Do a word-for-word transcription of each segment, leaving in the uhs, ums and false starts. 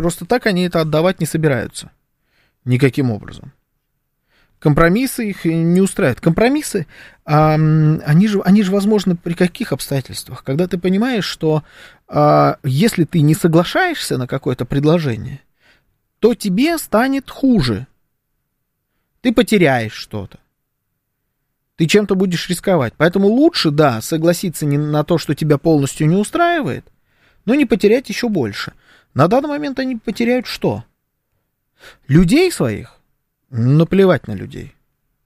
просто так они это отдавать не собираются. Никаким образом. Компромиссы их не устраивают. Компромиссы, а, они же, они же возможны при каких обстоятельствах? Когда ты понимаешь, что а, если ты не соглашаешься на какое-то предложение, то тебе станет хуже. Ты потеряешь что-то. Ты чем-то будешь рисковать. Поэтому лучше, да, согласиться не на то, что тебя полностью не устраивает, но не потерять еще больше. На данный момент они потеряют что? Людей своих? Наплевать на людей.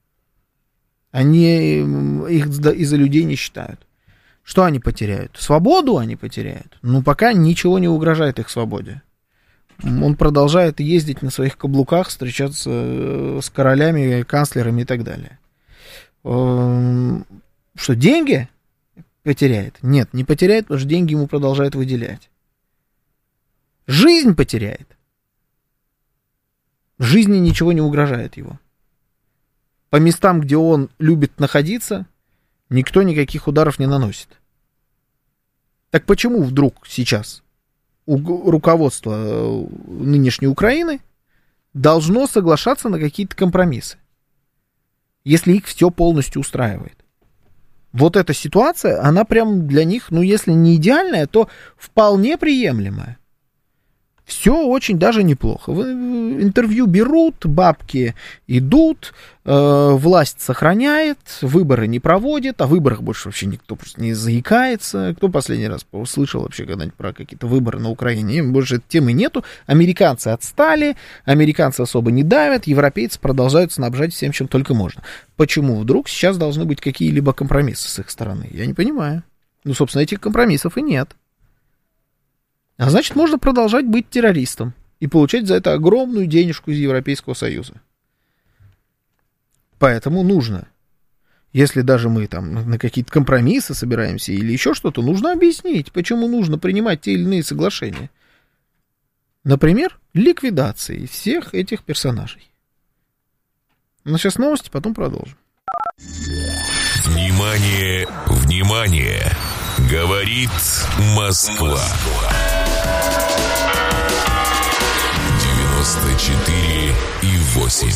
Они их из-за людей не считают. Что они потеряют? Свободу они потеряют. Ну, пока ничего не угрожает их свободе. Он продолжает ездить на своих каблуках, встречаться с королями, канцлерами и так далее. Что, деньги потеряет? Нет, не потеряет, потому что деньги ему продолжают выделять. Жизнь потеряет. Жизни ничего не угрожает его. По местам, где он любит находиться, никто никаких ударов не наносит. Так почему вдруг сейчас руководство нынешней Украины должно соглашаться на какие-то компромиссы, если их все полностью устраивает? Вот эта ситуация, она прям для них, ну, если не идеальная, то вполне приемлемая. Все очень даже неплохо. Интервью берут, бабки идут, э, власть сохраняет, выборы не проводит, о выборах больше вообще никто просто не заикается. Кто последний раз слышал вообще когда-нибудь про какие-то выборы на Украине? Больше этой темы нету. Американцы отстали, американцы особо не давят, европейцы продолжают снабжать всем, чем только можно. Почему вдруг сейчас должны быть какие-либо компромиссы с их стороны? Я не понимаю. Ну, собственно, этих компромиссов и нет. А значит, можно продолжать быть террористом и получать за это огромную денежку из Европейского Союза. Поэтому нужно, если даже мы там на какие-то компромиссы собираемся или еще что-то, нужно объяснить, почему нужно принимать те или иные соглашения. Например, ликвидации всех этих персонажей. Ну, сейчас новости, потом продолжим. Внимание, внимание! Говорит Москва. девяносто четыре и восемь.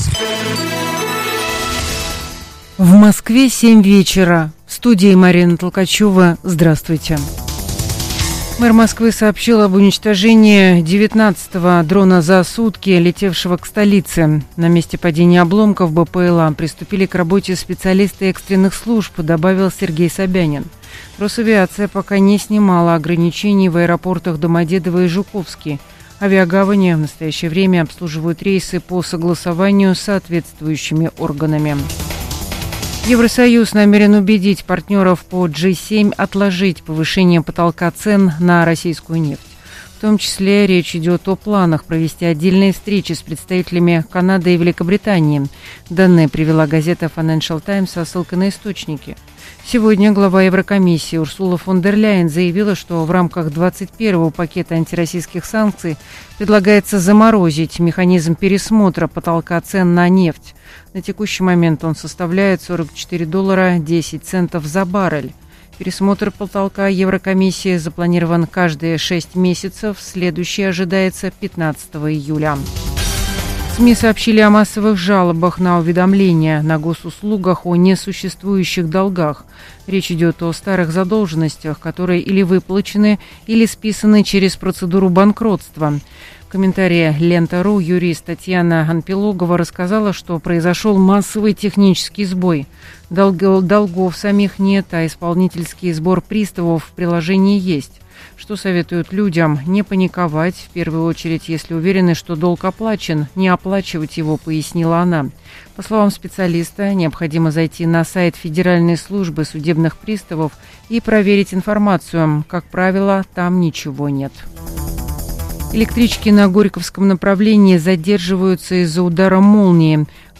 В Москве семь вечера. В студии Марина Толкачева. Здравствуйте. Мэр Москвы сообщил об уничтожении девятнадцатого дрона за сутки, летевшего к столице. На месте падения обломков БПЛА приступили к работе специалисты экстренных служб, добавил Сергей Собянин. Росавиация пока не снимала ограничений в аэропортах Домодедово и Жуковский. Авиагавани в настоящее время обслуживают рейсы по согласованию с соответствующими органами. Евросоюз намерен убедить партнеров по джи семь отложить повышение потолка цен на российскую нефть. В том числе речь идет о планах провести отдельные встречи с представителями Канады и Великобритании. Данные привела газета Financial Times со ссылкой на источники. Сегодня глава Еврокомиссии Урсула фон дер Ляйен заявила, что в рамках двадцать первого пакета антироссийских санкций предлагается заморозить механизм пересмотра потолка цен на нефть. На текущий момент он составляет сорок четыре доллара десять центов за баррель. Пересмотр потолка Еврокомиссии запланирован каждые шесть месяцев, следующий ожидается пятнадцатого июля. СМИ сообщили о массовых жалобах на уведомления на госуслугах о несуществующих долгах. Речь идет о старых задолженностях, которые или выплачены, или списаны через процедуру банкротства. В комментарии Лента.ру юрист Татьяна Анпилогова рассказала, что произошел массовый технический сбой. Долг, долгов самих нет, а исполнительский сбор приставов в приложении есть. Что советуют людям? Не паниковать, в первую очередь, если уверены, что долг оплачен, не оплачивать его, пояснила она. По словам специалиста, необходимо зайти на сайт Федеральной службы судебных приставов и проверить информацию. Как правило, там ничего нет. Электрички на Горьковском направлении задерживаются из-за удара молнии.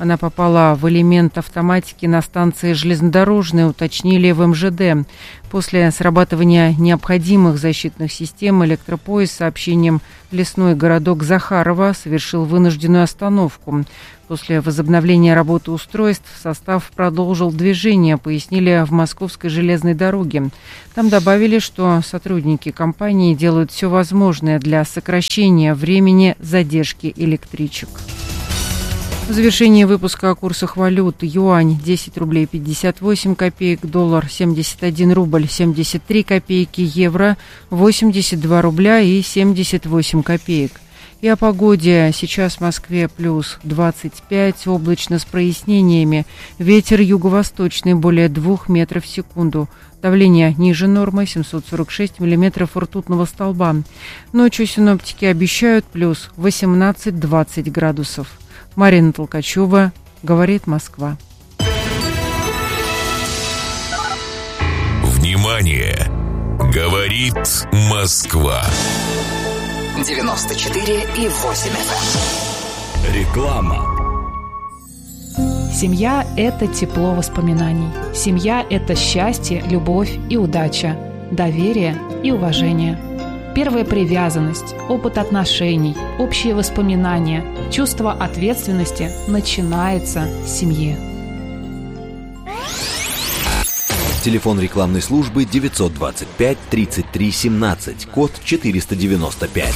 Она попала в элемент автоматики на станции железнодорожной, уточнили в эм жэ дэ. После срабатывания необходимых защитных систем электропоезд с сообщением «Лесной городок Захарова» совершил вынужденную остановку. После возобновления работы устройств состав продолжил движение, пояснили в Московской железной дороге. Там добавили, что сотрудники компании делают все возможное для сокращения времени задержки электричек. В завершении выпуска о курсах валют. Юань десять рублей пятьдесят восемь копеек, доллар семьдесят один рубль семьдесят три копейки, евро восемьдесят два рубля и семьдесят восемь копеек. И о погоде. Сейчас в Москве плюс двадцать пять, облачно с прояснениями. Ветер юго-восточный более двух метров в секунду. Давление ниже нормы, семьсот сорок шесть миллиметров ртутного столба. Ночью синоптики обещают плюс восемнадцать-двадцать градусов. Марина Толкачева, говорит Москва. Внимание! Говорит Москва. девяносто четыре и восемь эф эм. Реклама. Семья – это тепло воспоминаний. Семья – это счастье, любовь и удача, доверие и уважение. Первая привязанность, опыт отношений, общие воспоминания, чувство ответственности начинается с семьи. Телефон рекламной службы девятьсот двадцать пять тридцать три семнадцать, код четыреста девяносто пять.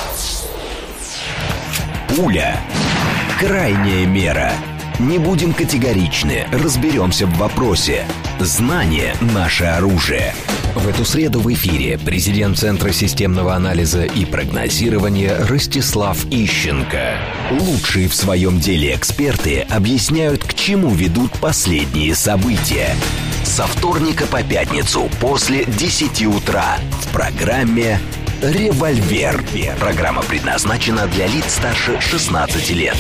Пуля. Крайняя мера. Не будем категоричны, разберемся в вопросе. Знание – наше оружие. В эту среду в эфире президент Центра системного анализа и прогнозирования Ростислав Ищенко. Лучшие в своем деле эксперты объясняют, к чему ведут последние события. Со вторника по пятницу после десяти утра в программе «Револьвер». Программа предназначена для лиц старше шестнадцати лет.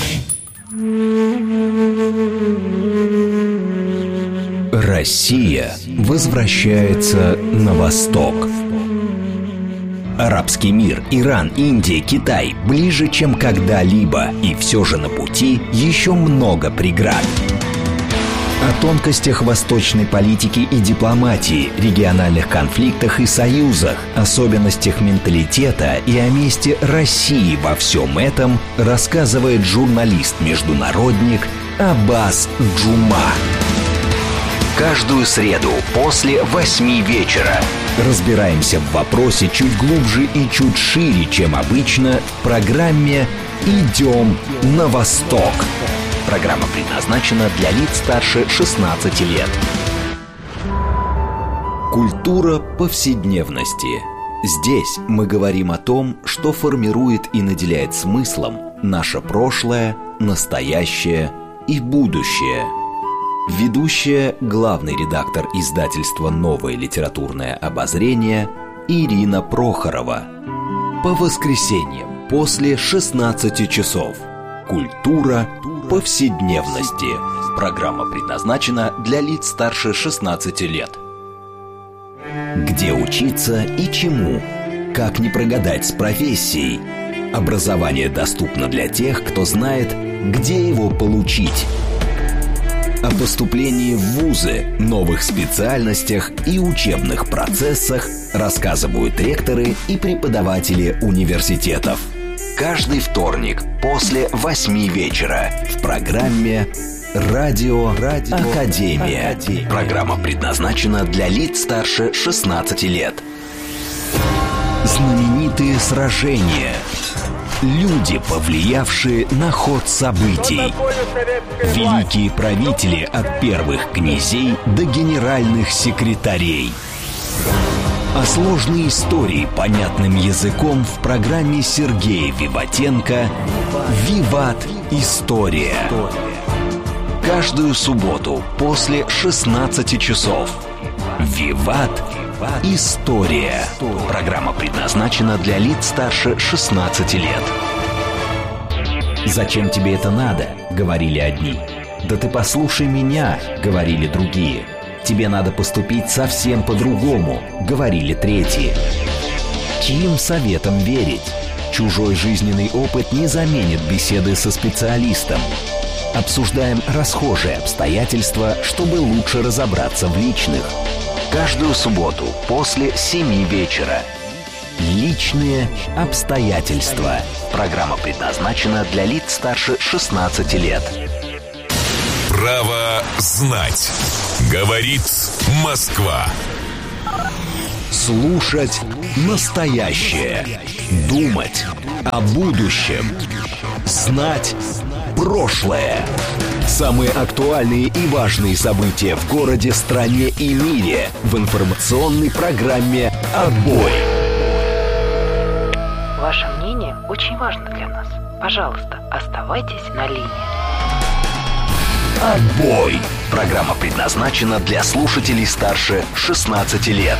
Россия возвращается на восток. Арабский мир, Иран, Индия, Китай ближе, чем когда-либо, и все же на пути еще много преград. О тонкостях восточной политики и дипломатии, региональных конфликтах и союзах, особенностях менталитета и о месте России во всем этом рассказывает журналист-международник Аббас Джума. Каждую среду после восьми вечера разбираемся в вопросе чуть глубже и чуть шире, чем обычно, в программе «Идем на восток». Программа предназначена для лиц старше шестнадцати лет. Культура повседневности. Здесь мы говорим о том, что формирует и наделяет смыслом наше прошлое, настоящее и будущее. Ведущая, главный редактор издательства «Новое литературное обозрение» Ирина Прохорова. По воскресеньям после шестнадцати часов. Культура повседневности. Программа предназначена для лиц старше шестнадцати лет. Где учиться и чему? Как не прогадать с профессией? Образование доступно для тех, кто знает, где его получить. О поступлении в вузы, новых специальностях и учебных процессах рассказывают ректоры и преподаватели университетов. Каждый вторник после восьми вечера в программе «Радио, Радио Академия». Академия. Программа предназначена для лиц старше шестнадцати лет. Знаменитые сражения. Люди, повлиявшие на ход событий. Великие правители от первых князей до генеральных секретарей. О сложной истории понятным языком в программе Сергея Виватенко «Виват. История». Каждую субботу после шестнадцати часов. «Виват. История». Программа предназначена для лиц старше шестнадцати лет. «Зачем тебе это надо?» — говорили одни. «Да ты послушай меня», — говорили другие. «Тебе надо поступить совсем по-другому», — говорили третьи. Чьим советам верить? Чужой жизненный опыт не заменит беседы со специалистом. Обсуждаем расхожие обстоятельства, чтобы лучше разобраться в личных. Каждую субботу после семи вечера. Личные обстоятельства. Программа предназначена для лиц старше шестнадцати лет. Право знать. Говорит Москва. Слушать настоящее. Думать о будущем. Знать прошлое. Самые актуальные и важные события в городе, стране и мире в информационной программе «Отбой». Ваше мнение очень важно для нас. Пожалуйста, оставайтесь на линии. «Отбой». Программа предназначена для слушателей старше шестнадцати лет.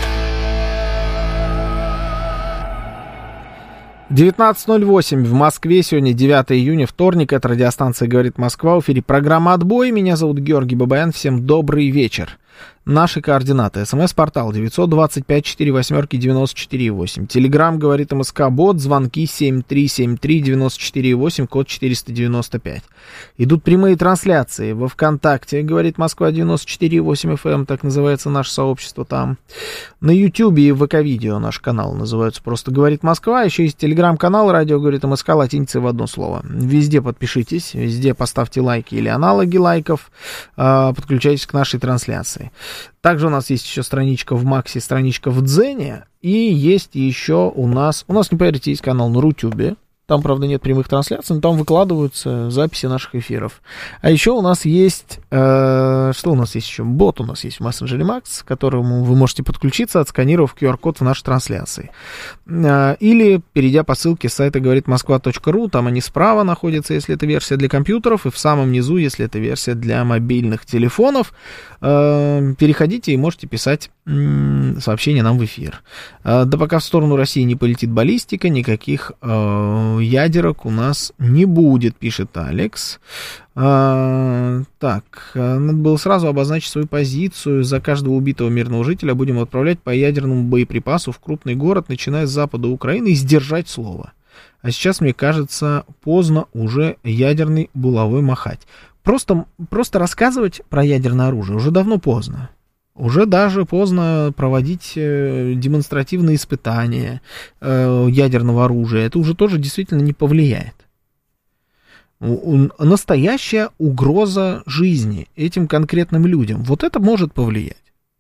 девятнадцать ноль восемь в Москве, сегодня девятое июня, вторник, это радиостанция «Говорит Москва», в эфире программа «Отбой», меня зовут Георгий Бабаян, всем добрый вечер. Наши координаты. СМС-портал девятьсот двадцать пять сорок восемь девяносто четыре восемь. Телеграм «Говорит МСК», бот, звонки семь три семь три девяносто четыре восемь, код четыреста девяносто пять. Идут прямые трансляции во ВКонтакте, «Говорит Москва» девяносто четыре восемь эф эм, так называется наше сообщество там. На Ютьюбе и в ВК-видео наш канал называется просто «Говорит Москва». Еще есть телеграм-канал «Радио Говорит МСК», латиницей в одно слово. Везде подпишитесь, везде поставьте лайки или аналоги лайков, подключайтесь к нашей трансляции. Также у нас есть еще страничка в Максе, страничка в Дзене. И есть еще у нас... У нас, не поверите, есть канал на Рутюбе. Там, правда, нет прямых трансляций, но там выкладываются записи наших эфиров. А еще у нас есть... Э, что у нас есть еще? Бот у нас есть в мессенджере Макс, к которому вы можете подключиться, отсканировав ку ар код в нашей трансляции. Э, или перейдя по ссылке с сайта говорит москва точка ру, там они справа находятся, если это версия для компьютеров, и в самом низу, если это версия для мобильных телефонов. Э, переходите и можете писать м- сообщения нам в эфир. Э, да пока в сторону России не полетит баллистика, никаких... Э, ядерок у нас не будет, пишет Алекс. А, так, надо было сразу обозначить свою позицию. За каждого убитого мирного жителя будем отправлять по ядерному боеприпасу в крупный город, начиная с запада Украины, и сдержать слово. А сейчас, мне кажется, поздно уже ядерной булавой махать. Просто, просто рассказывать про ядерное оружие уже давно поздно. Уже даже поздно проводить э, демонстративные испытания э, ядерного оружия. Это уже тоже действительно не повлияет. У, у, настоящая угроза жизни этим конкретным людям. Вот это может повлиять.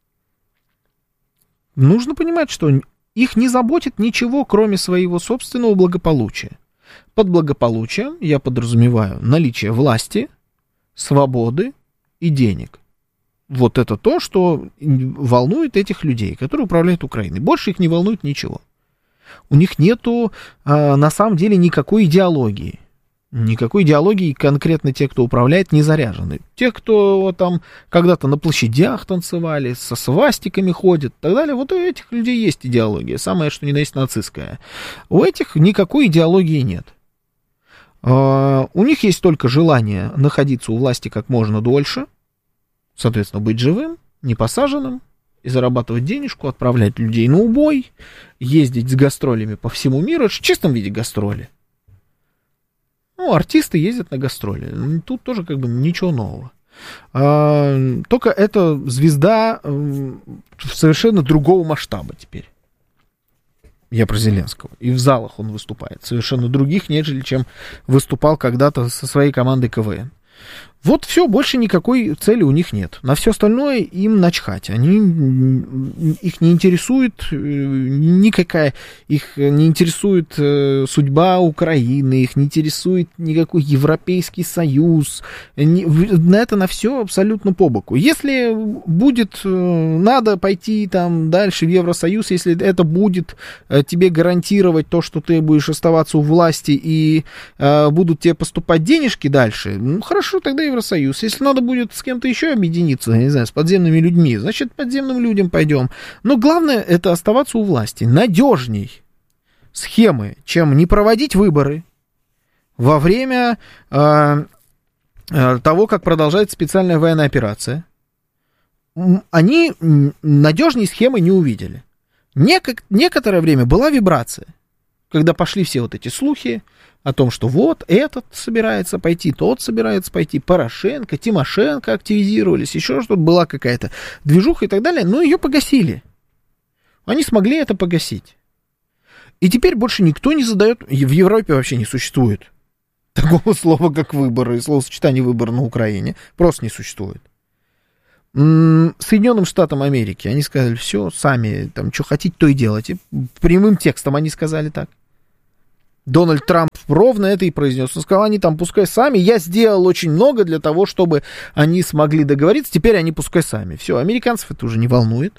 Нужно понимать, что их не заботит ничего, кроме своего собственного благополучия. Под благополучием я подразумеваю наличие власти, свободы и денег. Вот это то, что волнует этих людей, которые управляют Украиной. Больше их не волнует ничего. У них нету, а, на самом деле, никакой идеологии. Никакой идеологии конкретно те, кто управляет, не заряжены. Те, кто вот, там когда-то на площадях танцевали, со свастиками ходят и так далее, вот у этих людей есть идеология. Самое, что ни на есть, нацистская. У этих никакой идеологии нет. А, у них есть только желание находиться у власти как можно дольше, соответственно, быть живым, не посаженным, и зарабатывать денежку, отправлять людей на убой, ездить с гастролями по всему миру. Это в чистом виде гастроли. Ну, артисты ездят на гастроли. Тут тоже как бы ничего нового. А, только это звезда совершенно другого масштаба теперь. Я про Зеленского. И в залах он выступает. Совершенно других, нежели чем выступал когда-то со своей командой ка вэ эн. Вот все, больше никакой цели у них нет. На все остальное им начхать. Они, их не интересует никакая, их не интересует судьба Украины, их не интересует никакой Европейский Союз. На это на все абсолютно по боку. Если будет надо пойти там дальше в Евросоюз, если это будет тебе гарантировать то, что ты будешь оставаться у власти и будут тебе поступать денежки дальше, ну хорошо, тогда Евросоюз. Если надо будет с кем-то еще объединиться, я не знаю, с подземными людьми, значит, подземным людям пойдем. Но главное, это оставаться у власти. Надежней схемы, чем не проводить выборы во время э, э, того, как продолжается специальная военная операция. Они надежней схемы не увидели. Нек- некоторое время была вибрация. когда пошли все вот эти слухи о том, что вот этот собирается пойти, тот собирается пойти, Порошенко, Тимошенко активизировались, еще что-то, была какая-то движуха и так далее, но ее погасили. Они смогли это погасить. И теперь больше никто не задает, в Европе вообще не существует такого слова, как выборы, словосочетание выбор на Украине, просто не существует. Соединенным Штатам Америки они сказали, все, сами там что хотите, то и делайте. Прямым текстом они сказали так. Дональд Трамп ровно это и произнес. Он сказал, они там пускай сами. Я сделал очень много для того, чтобы они смогли договориться. Теперь они пускай сами. Все, американцев это уже не волнует.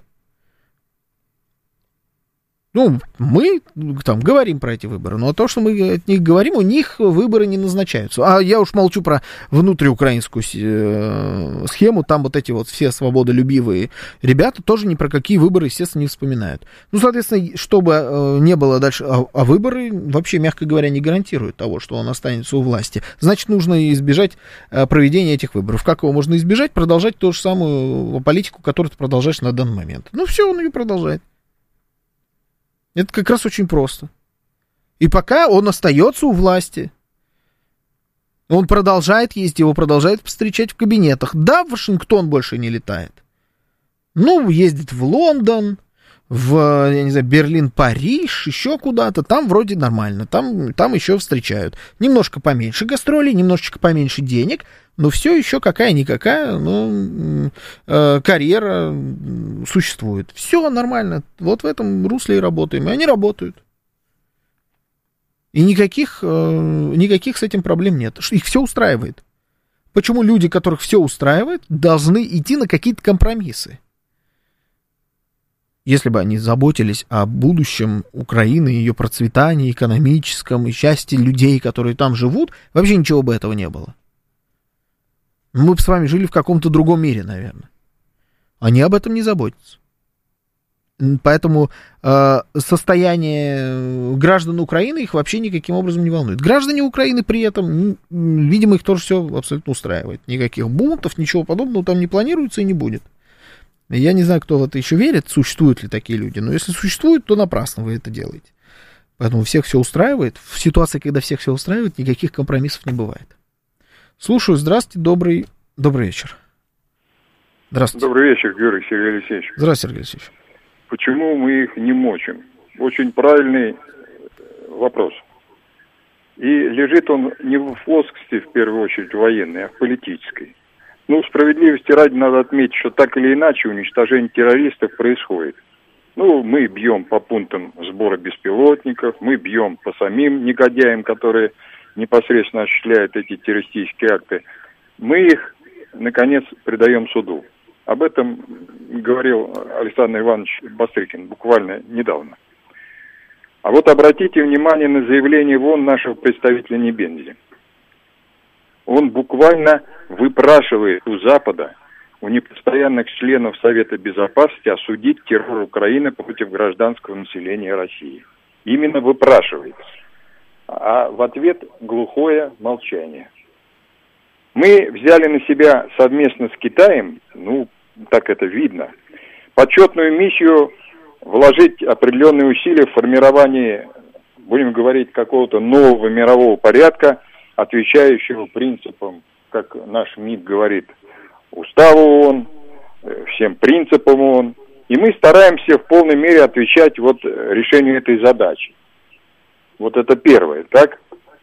Ну, мы там говорим про эти выборы, но то, что мы от них говорим, у них выборы не назначаются. А я уж молчу про внутриукраинскую схему, там вот эти вот все свободолюбивые ребята тоже ни про какие выборы, естественно, не вспоминают. Ну, соответственно, чтобы не было дальше, а, а выборы вообще, мягко говоря, не гарантируют того, что он останется у власти. Значит, нужно избежать проведения этих выборов. Как его можно избежать? Продолжать ту же самую политику, которую ты продолжаешь на данный момент. Ну, все, он ее продолжает. Это как раз очень просто. И пока он остается у власти, он продолжает ездить, его продолжают встречать в кабинетах. Да, в Вашингтон больше не летает. Ну, ездит в Лондон, в, я не знаю, Берлин, Париж, еще куда-то. Там вроде нормально, там, там еще встречают. Немножко поменьше гастролей, немножечко поменьше денег, но все еще какая-никакая, ну, э, карьера существует. Все нормально. Вот в этом русле и работаем. И они работают. И никаких, э, никаких с этим проблем нет. Их все устраивает. Почему люди, которых все устраивает, должны идти на какие-то компромиссы? Если бы они заботились о будущем Украины, ее процветании экономическом и счастье людей, которые там живут, вообще ничего бы этого не было. Мы бы с вами жили в каком-то другом мире, наверное. Они об этом не заботятся. Поэтому э, состояние граждан Украины их вообще никаким образом не волнует. Граждане Украины при этом, видимо, их тоже все абсолютно устраивает. Никаких бунтов, ничего подобного там не планируется и не будет. Я не знаю, кто в это еще верит, существуют ли такие люди, но если существуют, то напрасно вы это делаете. Поэтому всех все устраивает. В ситуации, когда всех все устраивает, никаких компромиссов не бывает. Слушаю, здравствуйте, добрый, добрый вечер. Здравствуйте. Добрый вечер, Георгий Сергей Алексеевич. Здравствуйте, Сергей Алексеевич. Почему мы их не мочим? Очень правильный вопрос. И лежит он не в плоскости, в первую очередь, военной, а в политической. Ну, справедливости ради надо отметить, что так или иначе уничтожение террористов происходит. Ну, мы бьем по пунктам сбора беспилотников, мы бьем по самим негодяям, которые непосредственно осуществляют эти террористические акты. Мы их, наконец, предаем суду. Об этом говорил Александр Иванович Бастрыкин буквально недавно. А вот обратите внимание на заявление вон нашего представителя Небензи. Он буквально выпрашивает у Запада, у непостоянных членов Совета Безопасности осудить террор Украины против гражданского населения России. Именно выпрашивает. А в ответ глухое молчание. Мы взяли на себя совместно с Китаем, ну, так это видно, почетную миссию вложить определенные усилия в формирование, будем говорить, какого-то нового мирового порядка, отвечающего принципам, как наш МИД говорит, уставу ООН, всем принципам ООН. И мы стараемся в полной мере отвечать вот решению этой задачи. Вот это первое, так?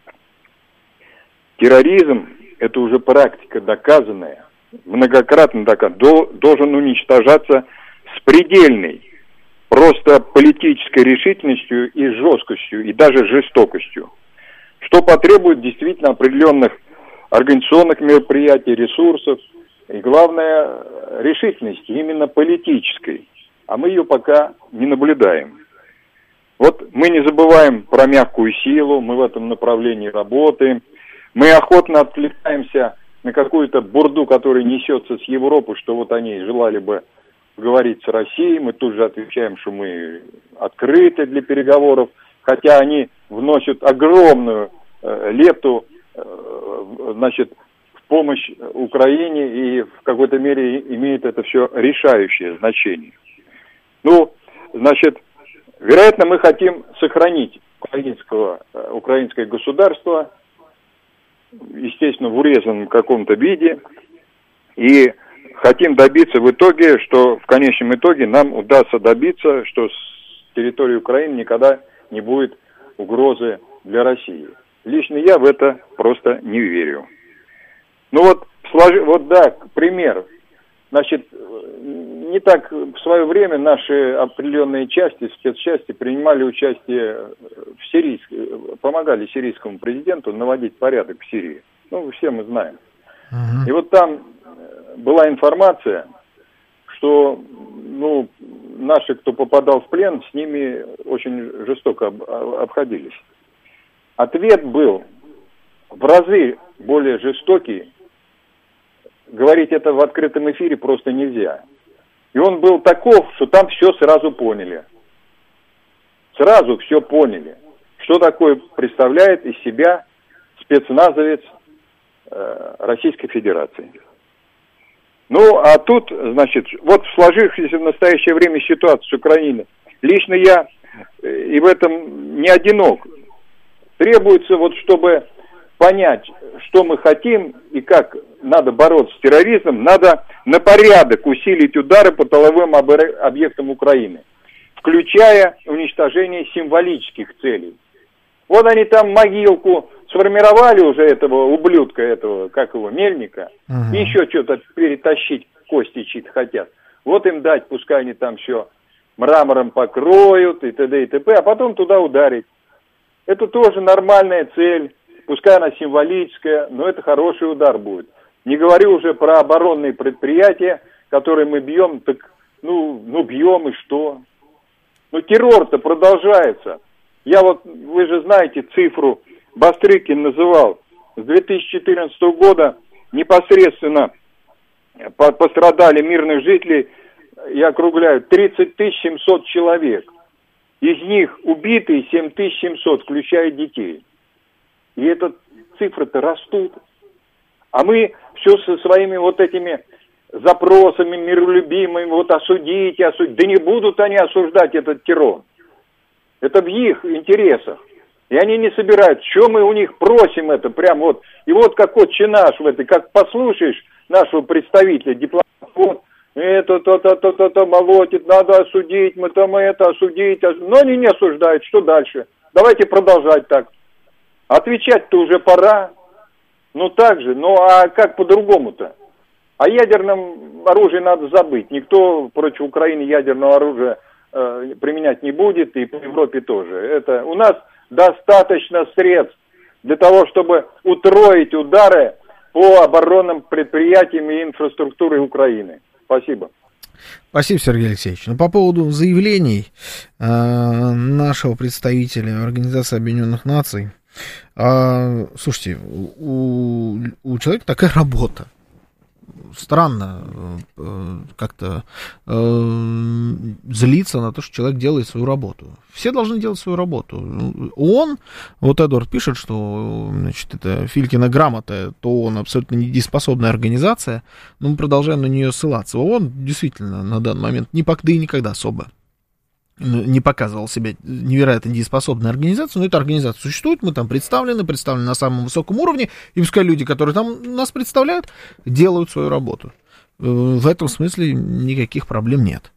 Терроризм – это уже практика доказанная, многократно доказанная, должен уничтожаться с предельной, просто политической решительностью и жесткостью, и даже жестокостью. Что потребует действительно определенных организационных мероприятий, ресурсов, и главное, решительности, именно политической. А мы ее пока не наблюдаем. Вот мы не забываем про мягкую силу, мы в этом направлении работаем. Мы охотно откликаемся на какую-то бурду, которая несется с Европы, что вот они желали бы говорить с Россией. Мы тут же отвечаем, что мы открыты для переговоров, хотя они вносят огромную э, лепту э, значит, в помощь Украине и в какой-то мере имеет это все решающее значение. Ну, значит, вероятно, мы хотим сохранить украинского, украинское государство, естественно, в урезанном каком-то виде, и хотим добиться в итоге, что в конечном итоге нам удастся добиться, что с территории Украины никогда не будет угрозы для России. Лично я в это просто не верю. Ну вот, сложи, вот да, пример. Значит, не так в свое время наши определенные части, спецчасти принимали участие в сирийской, помогали сирийскому президенту наводить порядок в Сирии. Ну, все мы знаем. Uh-huh. И вот там была информация, что, ну, наши, кто попадал в плен, с ними очень жестоко об, обходились. Ответ был в разы более жестокий. Говорить это в открытом эфире просто нельзя. И он был таков, что там все сразу поняли. Сразу все поняли, что такое представляет из себя спецназовец э, Российской Федерации. Ну, а тут, значит, вот в сложившейся в настоящее время ситуации с Украиной, лично я и в этом не одинок. Требуется вот, чтобы понять, что мы хотим и как надо бороться с терроризмом, надо на порядок усилить удары по тыловым объектам Украины, включая уничтожение символических целей. Вот они там могилку сформировали уже этого ублюдка, этого, как его, Мельника, uh-huh. и еще что-то перетащить, кости чьи-то хотят. Вот им дать, пускай они там все мрамором покроют и т.д. и т.п., а потом туда ударить. Это тоже нормальная цель, пускай она символическая, но это хороший удар будет. Не говорю уже про оборонные предприятия, которые мы бьем, так, ну, ну бьем и что? Ну террор-то продолжается. Я вот, вы же знаете цифру, Бастрыкин называл, с две тысячи четырнадцатого года непосредственно пострадали мирных жителей, я округляю, тридцать тысяч семьсот человек. Из них убитые семь тысяч семьсот, включая детей. И эти цифры-то растут. А мы все со своими вот этими запросами миролюбимыми, вот осудите, осудите. Да не будут они осуждать этот террор. Это в их интересах. И они не собирают. Что мы у них просим это прям вот. И вот как отче наш в этой, как послушаешь нашего представителя, дипломата, вот, это, то, то, то, то, то, молотит, надо осудить, мы там это осудить. Но они не осуждают. Что дальше? Давайте продолжать так. Отвечать-то уже пора. Ну так же, ну а как по-другому-то? О ядерном оружии надо забыть. Никто против Украины ядерного оружия э, применять не будет, и по Европе тоже. Это у нас достаточно средств для того, чтобы утроить удары по оборонным предприятиям и инфраструктуре Украины. Спасибо. Спасибо, Сергей Алексеевич. Ну, по поводу заявлений э, нашего представителя Организации Объединенных Наций, А, слушайте, у, у человека такая работа. Странно э, как-то э, злиться на то, что человек делает свою работу. Все должны делать свою работу. Он, вот Эдуард пишет, что, значит, это Филькина грамота, то он абсолютно недееспособная организация, но мы продолжаем на нее ссылаться. Он действительно на данный момент ни да и никогда особо не показывал себя невероятно дееспособной организацией, но эта организация существует, мы там представлены, представлены на самом высоком уровне, и пускай люди, которые там нас представляют, делают свою работу. В этом смысле никаких проблем нет.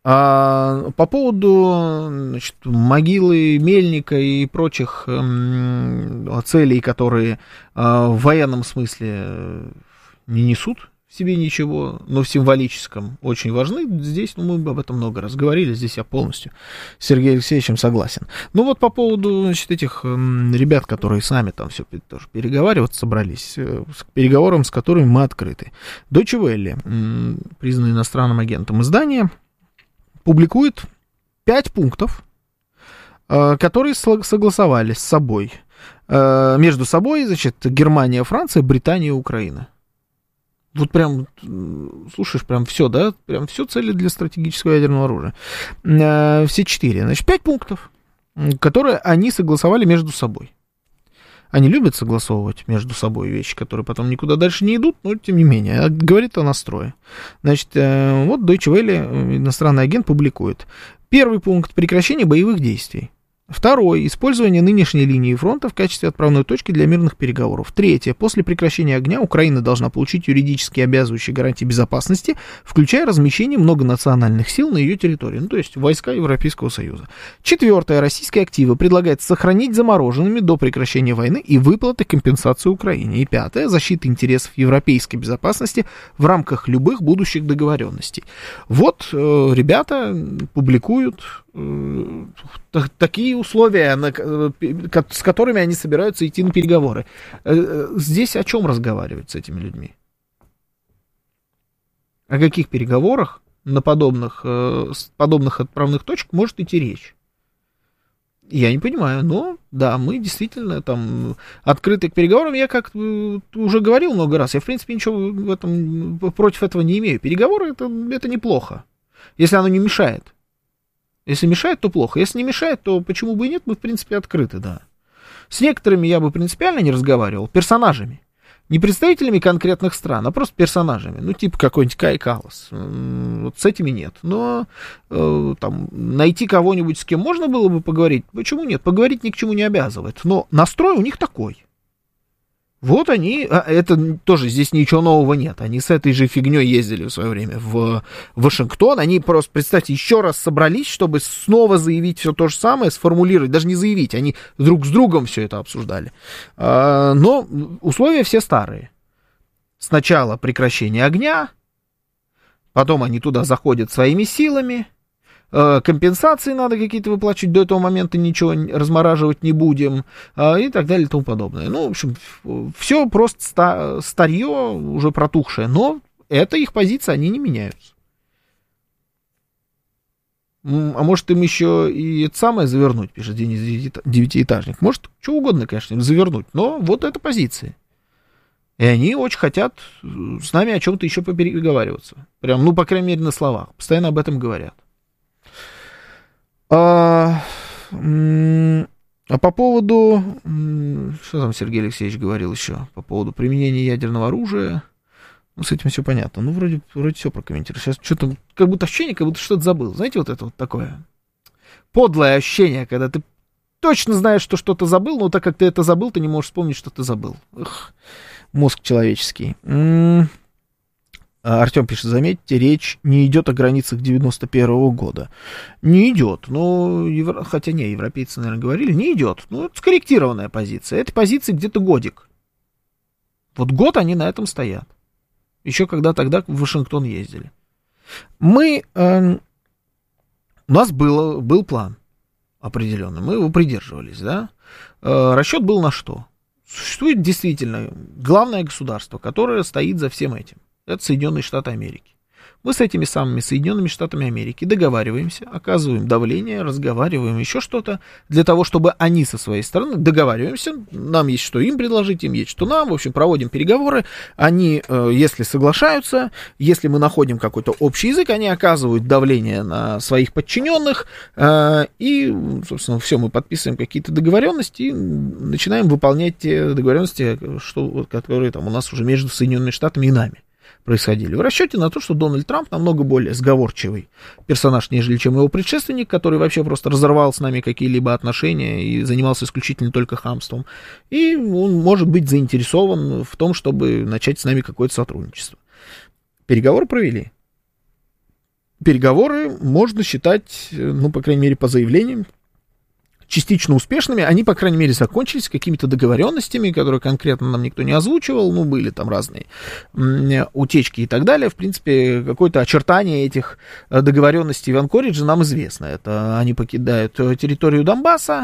А по поводу, значит, могилы Мельника и прочих э, целей, которые э, в военном смысле не несут в себе ничего, но в символическом очень важны. Здесь, ну, мы об этом много раз говорили, здесь я полностью с Сергеем Алексеевичем согласен. Ну вот по поводу, значит, этих м, ребят, которые с нами там все тоже переговаривать собрались, э, с переговорам, с которыми мы открыты. Deutsche Welle, м, признанный иностранным агентом издания, публикует пять пунктов, э, которые согласовали с собой, э, между собой, значит, Германия, Франция, Британия и Украина. Вот прям, слушаешь, прям все, да, прям все цели для стратегического ядерного оружия. Э, все четыре. Значит, пять пунктов, которые они согласовали между собой. Они любят согласовывать между собой вещи, которые потом никуда дальше не идут, но тем не менее, говорит о настрое. Значит, э, вот Deutsche Welle, иностранный агент, публикует. Первый пункт — прекращение боевых действий. Второе. Использование нынешней линии фронта в качестве отправной точки для мирных переговоров. Третье. После прекращения огня Украина должна получить юридически обязывающие гарантии безопасности, включая размещение многонациональных сил на ее территории, ну, то есть войска Европейского Союза. Четвертое. Российские активы предлагается сохранить замороженными до прекращения войны и выплаты компенсации Украине. И пятое. Защита интересов европейской безопасности в рамках любых будущих договоренностей. Вот э, ребята публикуют э, такие условия, на, с которыми они собираются идти на переговоры. Здесь о чем разговаривать с этими людьми? О каких переговорах на подобных, подобных отправных точках может идти речь? Я не понимаю, но да, мы действительно там открыты к переговорам. Я как уже говорил много раз, я в принципе ничего в этом, против этого не имею. Переговоры это, это неплохо, если оно не мешает. Если мешает, то плохо. Если не мешает, то почему бы и нет, мы, в принципе, открыты, да. С некоторыми я бы принципиально не разговаривал, персонажами. Не представителями конкретных стран, а просто персонажами. Ну, типа какой-нибудь Кай Каллас. Вот с этими нет. Но э, там, найти кого-нибудь, с кем можно было бы поговорить, почему нет? Поговорить ни к чему не обязывает. Но настрой у них такой. Вот они, а это тоже здесь ничего нового нет, они с этой же фигней ездили в свое время в Вашингтон, они просто, представьте, еще раз собрались, чтобы снова заявить все то же самое, сформулировать, даже не заявить, они друг с другом все это обсуждали. Но условия все старые. Сначала прекращение огня, потом они туда заходят своими силами, компенсации надо какие-то выплачивать, до этого момента ничего размораживать не будем, и так далее и тому подобное. Ну, в общем, все просто старье, уже протухшее, но это их позиция, они не меняются. А может им еще и это самое завернуть, пишет Денис Девятиэтажник. Может, что угодно, конечно, им завернуть, но вот это позиция. И они очень хотят с нами о чем-то еще попереговариваться. Прям, ну, по крайней мере, на словах. Постоянно об этом говорят. А, а по поводу, что там Сергей Алексеевич говорил еще, по поводу применения ядерного оружия, ну, с этим все понятно, ну, вроде, вроде все прокомментировал. Сейчас что-то, как будто ощущение, как будто что-то забыл. Знаете, вот это вот такое подлое ощущение, когда ты точно знаешь, что что-то забыл, но так как ты это забыл, ты не можешь вспомнить, что ты забыл. Эх, мозг человеческий. М-м- Артем пишет, заметьте, речь не идет о границах девяносто первого года. Не идет. Ну, евро... хотя не, европейцы, наверное, говорили, не идет. Ну, это скорректированная позиция. Этой позиции где-то годик. Вот год они на этом стоят. Еще когда тогда в Вашингтон ездили. Мы... Э... У нас было, был план определенный. Мы его придерживались, да? Э, расчет был на что? Существует действительно главное государство, которое стоит за всем этим. Это Соединенные Штаты Америки. Мы с этими самыми Соединенными Штатами Америки договариваемся, оказываем давление, разговариваем, еще что-то, для того, чтобы они со своей стороны договариваемся, нам есть что им предложить, им есть что нам, в общем, проводим переговоры, они, если соглашаются, если мы находим какой-то общий язык, они оказывают давление на своих подчиненных, и, собственно, все, мы подписываем какие-то договоренности и начинаем выполнять те договоренности, что, которые там у нас уже между Соединенными Штатами и нами происходили. В расчете на то, что Дональд Трамп намного более сговорчивый персонаж, нежели чем его предшественник, который вообще просто разорвал с нами какие-либо отношения и занимался исключительно только хамством. И он может быть заинтересован в том, чтобы начать с нами какое-то сотрудничество. Переговоры провели. Переговоры можно считать, ну, по крайней мере, по заявлениям, частично успешными, они, по крайней мере, закончились какими-то договоренностями, которые конкретно нам никто не озвучивал, ну, были там разные утечки и так далее. В принципе, какое-то очертание этих договоренностей в Анкоридже нам известно. Это они покидают территорию Донбасса,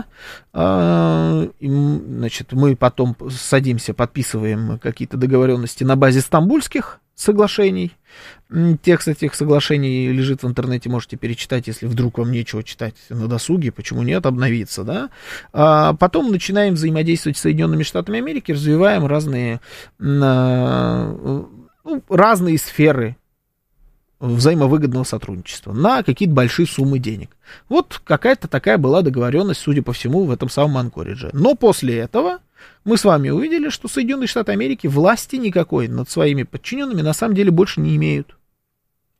значит, мы потом садимся, подписываем какие-то договоренности на базе стамбульских соглашений. Текст этих соглашений лежит в интернете, можете перечитать, если вдруг вам нечего читать на досуге, почему нет, обновиться, да. А потом начинаем взаимодействовать с Соединенными Штатами Америки, развиваем разные, ну, разные сферы взаимовыгодного сотрудничества на какие-то большие суммы денег. Вот какая-то такая была договоренность, судя по всему, в этом самом Анкоридже. Но после этого мы с вами увидели, что Соединенные Штаты Америки власти никакой над своими подчиненными на самом деле больше не имеют.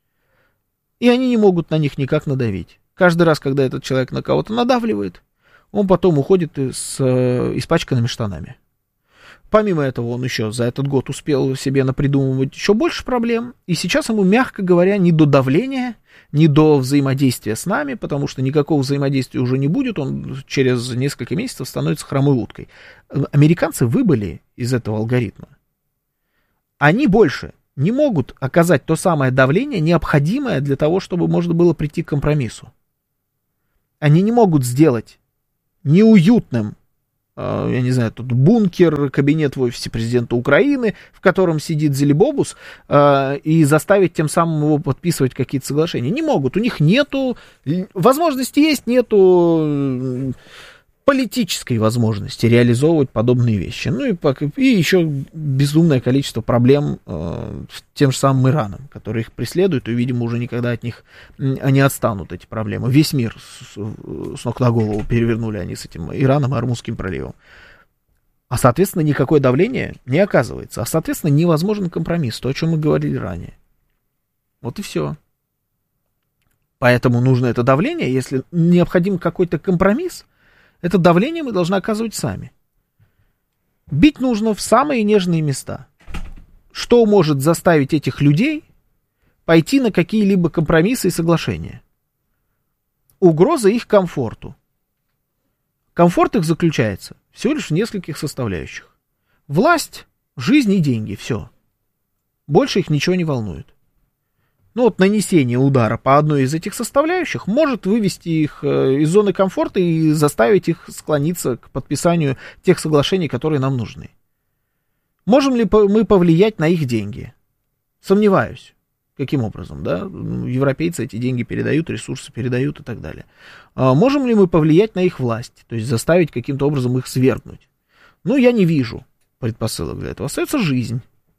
И они не могут на них никак надавить. Каждый раз, когда этот человек на кого-то надавливает, он потом уходит с испачканными штанами. Помимо этого, он еще за этот год успел себе напридумывать еще больше проблем, и сейчас ему, мягко говоря, не до давления, не до взаимодействия с нами, потому что никакого взаимодействия уже не будет, он через несколько месяцев становится хромой уткой. Американцы выбыли из этого алгоритма. Они больше не могут оказать то самое давление, необходимое для того, чтобы можно было прийти к компромиссу. Они не могут сделать неуютным, я не знаю, тут бункер, кабинет в офисе президента Украины, в котором сидит Зелебобус, и заставить тем самым его подписывать какие-то соглашения. Не могут, у них нету, возможности есть, нету политической возможности реализовывать подобные вещи. Ну и, и еще безумное количество проблем э, с тем же самым Ираном, которые их преследуют, и, видимо, уже никогда от них не отстанут эти проблемы. Весь мир с, с ног на голову перевернули они с этим Ираном и Ормузским проливом. А, соответственно, никакое давление не оказывается. А, соответственно, невозможен компромисс, то, о чем мы говорили ранее. Вот и все. Поэтому нужно это давление, если необходим какой-то компромисс, это давление мы должны оказывать сами. Бить нужно в самые нежные места. Что может заставить этих людей пойти на какие-либо компромиссы и соглашения? Угроза их комфорту. Комфорт их заключается всего лишь в нескольких составляющих. Власть, жизнь и деньги. Все. Больше их ничего не волнует. Ну вот нанесение удара по одной из этих составляющих может вывести их из зоны комфорта и заставить их склониться к подписанию тех соглашений, которые нам нужны. Можем ли мы повлиять на их деньги? Сомневаюсь. Каким образом, да? Европейцы эти деньги передают, ресурсы передают и так далее. А можем ли мы повлиять на их власть? То есть заставить каким-то образом их свергнуть? Ну, я не вижу предпосылок для этого. Остается жизнь.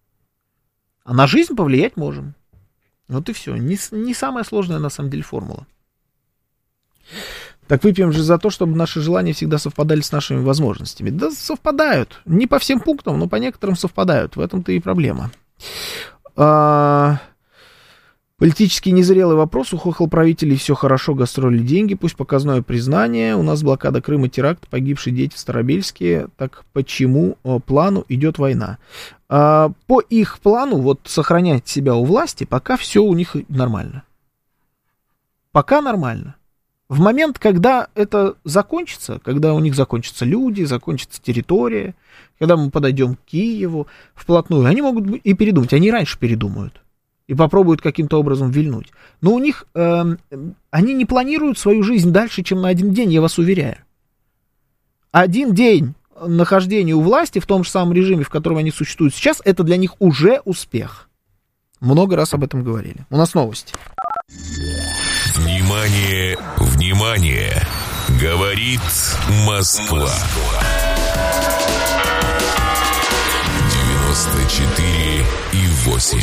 А на жизнь повлиять можем. Вот и все. Не, не самая сложная, на самом деле, формула. Так выпьем же за то, чтобы наши желания всегда совпадали с нашими возможностями. Да совпадают. Не по всем пунктам, но по некоторым совпадают. В этом-то и проблема. А... Политически незрелый вопрос. У хохол-правителей все хорошо, гастроли, деньги. Пусть показное признание. У нас блокада Крыма, теракт, погибшие дети в Старобельске. Так почему плану идет война? А, по их плану, вот сохранять себя у власти, пока все у них нормально. Пока нормально. В момент, когда это закончится, когда у них закончатся люди, закончится территория, когда мы подойдем к Киеву вплотную, они могут и передумать. Они раньше передумают. И попробуют каким-то образом вильнуть. Но у них, э, они не планируют свою жизнь дальше, чем на один день, я вас уверяю. Один день нахождения у власти в том же самом режиме, в котором они существуют сейчас, это для них уже успех. Много раз об этом говорили. У нас новости. Внимание, внимание! Говорит Москва. девяносто четыре и восемь.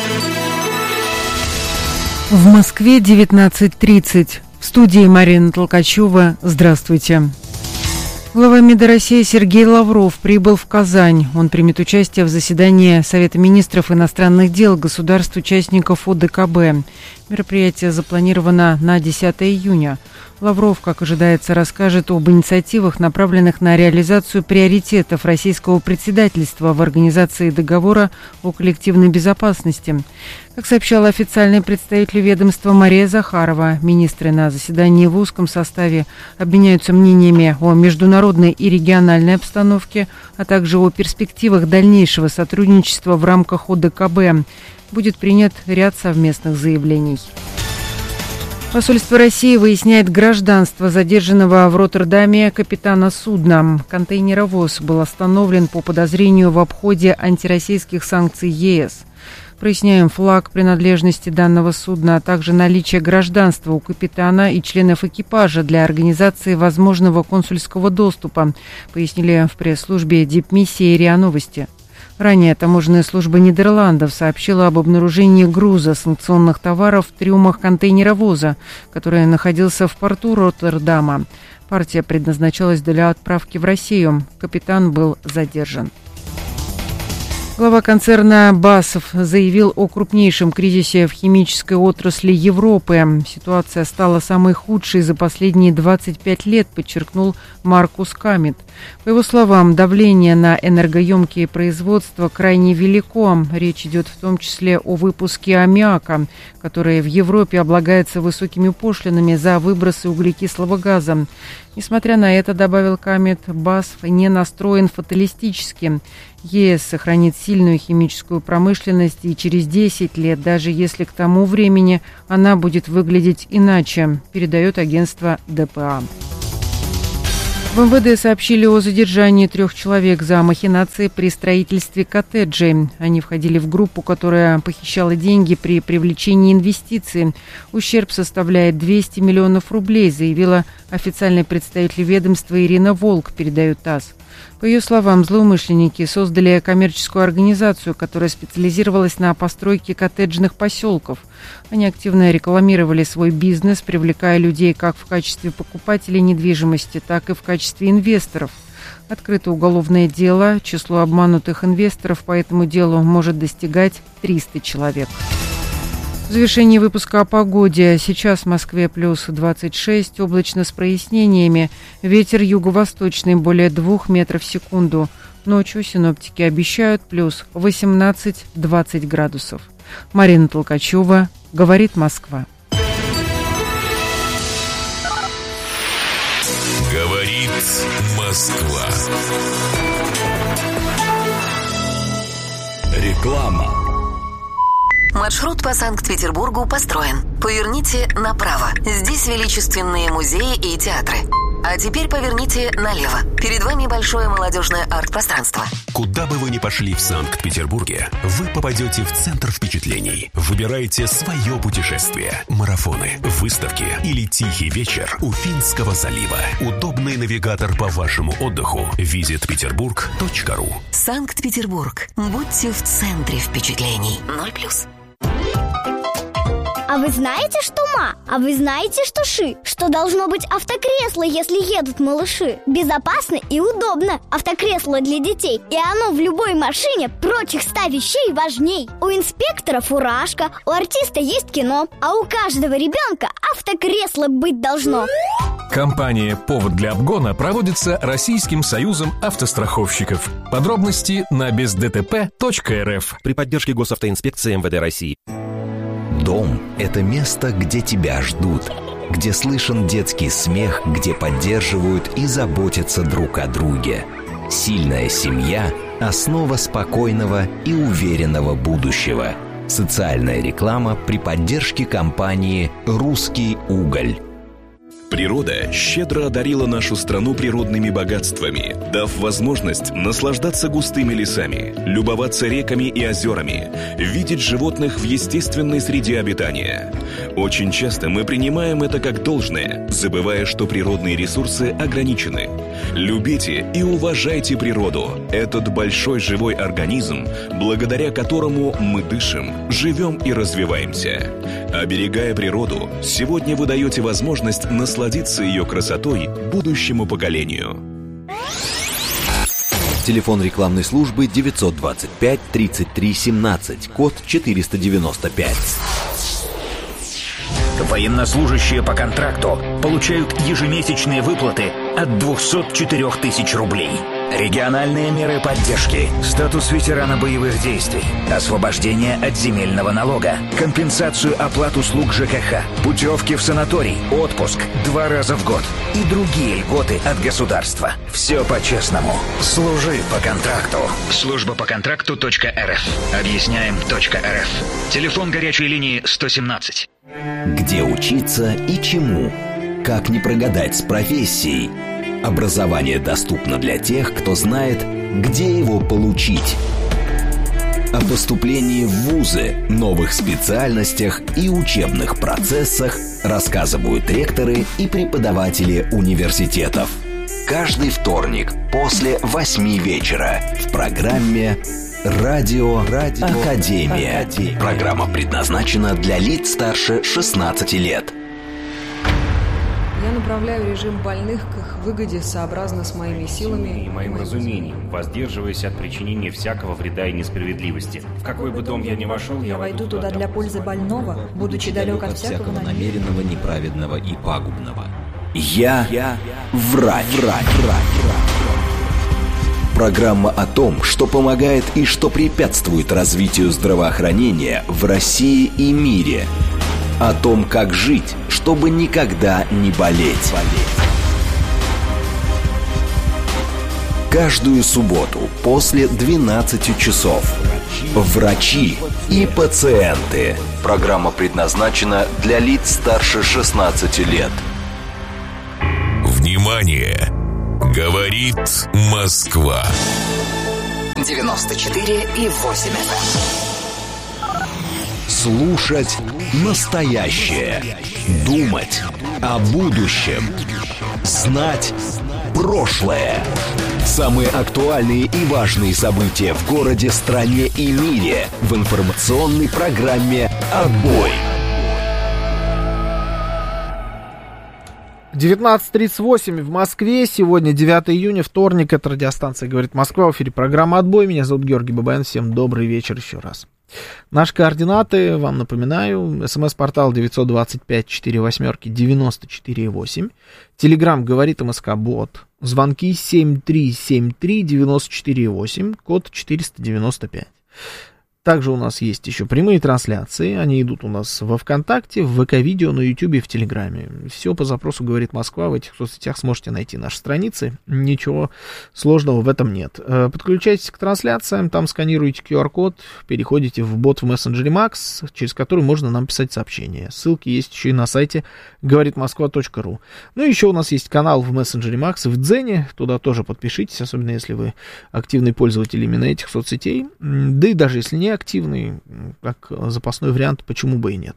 В Москве девятнадцать тридцать. В студии Марина Толкачева. Здравствуйте. Глава МИДа России Сергей Лавров прибыл в Казань. Он примет участие в заседании Совета министров иностранных дел государств-участников О Д К Б. Мероприятие запланировано на десятое июня. Лавров, как ожидается, расскажет об инициативах, направленных на реализацию приоритетов российского председательства в Организации договора о коллективной безопасности. Как сообщала официальный представитель ведомства Мария Захарова, министры на заседании в узком составе обменяются мнениями о международной и региональной обстановке, а также о перспективах дальнейшего сотрудничества в рамках О Д К Б. Будет принят ряд совместных заявлений. Посольство России выясняет гражданство задержанного в Роттердаме капитана судна. Контейнеровоз был остановлен по подозрению в обходе антироссийских санкций Е С. Проясняем флаг принадлежности данного судна, а также наличие гражданства у капитана и членов экипажа для организации возможного консульского доступа, пояснили в пресс-службе дипмиссии РИА Новости. Ранее таможенная служба Нидерландов сообщила об обнаружении груза санкционных товаров в трюмах контейнеровоза, который находился в порту Роттердама. Партия предназначалась для отправки в Россию. Капитан был задержан. Глава концерна «Басов» заявил о крупнейшем кризисе в химической отрасли Европы. Ситуация стала самой худшей за последние двадцать пять лет, подчеркнул Маркус Камит. По его словам, давление на энергоемкие производства крайне велико. Речь идет в том числе о выпуске аммиака, который в Европе облагается высокими пошлинами за выбросы углекислого газа. Несмотря на это, добавил Камит, Басов не настроен фаталистически. ЕС сохранит сильную химическую промышленность и через десять лет, даже если к тому времени она будет выглядеть иначе, передает агентство ДПА. В МВД сообщили о задержании трех человек за махинации при строительстве коттеджей. Они входили в группу, которая похищала деньги при привлечении инвестиций. Ущерб составляет двести миллионов рублей, заявила официальный представитель ведомства Ирина Волк, передает ТАСС. По ее словам, злоумышленники создали коммерческую организацию, которая специализировалась на постройке коттеджных поселков. Они активно рекламировали свой бизнес, привлекая людей как в качестве покупателей недвижимости, так и в качестве инвесторов. Открыто уголовное дело. Число обманутых инвесторов по этому делу может достигать триста человек. В завершении выпуска о погоде. Сейчас в Москве плюс двадцать шесть, облачно с прояснениями. Ветер юго-восточный более двух метров в секунду. Ночью синоптики обещают плюс восемнадцать-двадцать градусов. Марина Толкачева, говорит Москва. Говорит Москва. Реклама. Маршрут по Санкт-Петербургу построен. Поверните направо. Здесь величественные музеи и театры. А теперь поверните налево. Перед вами большое молодежное арт-пространство. Куда бы вы ни пошли в Санкт-Петербурге, вы попадете в центр впечатлений. Выбирайте свое путешествие. Марафоны, выставки или тихий вечер у Финского залива. Удобный навигатор по вашему отдыху. визит петербург точка ру. Санкт-Петербург. Будьте в центре впечатлений. Ноль плюс. А вы знаете, что ма? А вы знаете, что ши? Что должно быть автокресло, если едут малыши? Безопасно и удобно. Автокресло для детей. И оно в любой машине прочих ста вещей важней. У инспектора фуражка, у артиста есть кино, а у каждого ребенка автокресло быть должно. Кампания «Повод для обгона» проводится Российским союзом автостраховщиков. Подробности на без дэ тэ пэ точка эр эф при поддержке Госавтоинспекции эм вэ дэ России. Дом – это место, где тебя ждут, где слышен детский смех, где поддерживают и заботятся друг о друге. Сильная семья – основа спокойного и уверенного будущего. Социальная реклама при поддержке компании «Русский уголь». Природа щедро одарила нашу страну природными богатствами, дав возможность наслаждаться густыми лесами, любоваться реками и озерами, видеть животных в естественной среде обитания. Очень часто мы принимаем это как должное, забывая, что природные ресурсы ограничены. Любите и уважайте природу, этот большой живой организм, благодаря которому мы дышим, живем и развиваемся. Оберегая природу, сегодня вы даете возможность насладиться ее красотой будущему поколению. Телефон рекламной службы девятьсот двадцать пять тридцать три семнадцать, код четыреста девяносто пять. Военнослужащие по контракту получают ежемесячные выплаты от двухсот четырёх тысяч рублей. Региональные меры поддержки, статус ветерана боевых действий, освобождение от земельного налога, компенсацию оплат услуг ЖКХ, путевки в санаторий, отпуск два раза в год и другие льготы от государства. Все по-честному. Служи по контракту. Служба по контракту точка эр эф. Объясняем точка эр эф. Телефон горячей линии сто семнадцать. Где учиться и чему? Как не прогадать с профессией? Образование доступно для тех, кто знает, где его получить. О поступлении в вузы, новых специальностях и учебных процессах рассказывают ректоры и преподаватели университетов. Каждый вторник после восьми вечера в программе «Радио, Радио Академия». Академия. Программа предназначена для лиц старше шестнадцати лет. Я направляю режим больных к их выгоде сообразно с моими силами и моим разумением, воздерживаясь от причинения всякого вреда и несправедливости. В какой бы дом я ни вошел, я войду туда для пользы больного, будучи далек от всякого намеренного, неправедного и пагубного. Я, я врач. врач. Программа о том, что помогает и что препятствует развитию здравоохранения в России и мире. О том, как жить, чтобы никогда не болеть. Каждую субботу после двенадцати часов. Врачи и пациенты. Программа предназначена для лиц старше шестнадцати лет. Внимание! Говорит Москва. девяносто четыре и восемь эф эм. Слушать настоящее. Думать о будущем. Знать прошлое. Самые актуальные и важные события в городе, стране и мире в информационной программе «Отбой». девятнадцать тридцать восемь в Москве. Сегодня девятое июня, вторник. Это радиостанция «Говорит Москва». В эфире программа «Отбой». Меня зовут Георгий Бабаян. Всем добрый вечер еще раз. Наши координаты, вам напоминаю, смс-портал девятьсот двадцать пять сорок восемь девяносто четыре восемь, телеграмм «Говорит МСК Бот», звонки семь три семь три девяносто четыре восемь, код четыреста девяносто пять. Также у нас есть еще прямые трансляции, они идут у нас во ВКонтакте, в ВК-видео, на Ютубе и в Телеграме. Все по запросу «Говорит Москва», в этих соцсетях сможете найти наши страницы, ничего сложного в этом нет. Подключайтесь к трансляциям, там сканируете ку ар-код, переходите в бот в мессенджере Макс, через который можно нам писать сообщения. Ссылки есть еще и на сайте говорит москва точка ру. Ну и еще у нас есть канал в мессенджере Макс в Дзене, туда тоже подпишитесь, особенно если вы активный пользователь именно этих соцсетей, да и даже если не активный, как запасной вариант, почему бы и нет.